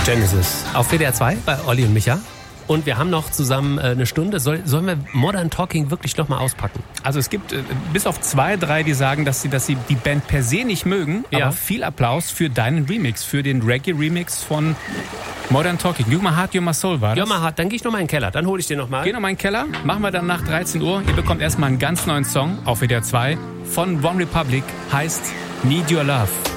Genesis auf WDR 2 bei Olli und Micha. Und wir haben noch zusammen eine Stunde. Sollen wir Modern Talking wirklich nochmal auspacken? Also es gibt bis auf 2, 3, die sagen, dass sie die Band per se nicht mögen. Ja. Aber viel Applaus für deinen Remix, für den Reggae-Remix von Modern Talking. You My Heart, You My Soul war das? Ja, mal hart. Dann gehe ich nochmal in den Keller. Dann hole ich den nochmal. Geh nochmal in den Keller. Machen wir dann nach 13 Uhr. Ihr bekommt erstmal einen ganz neuen Song auf WDR 2 von One Republic. Heißt Need Your Love.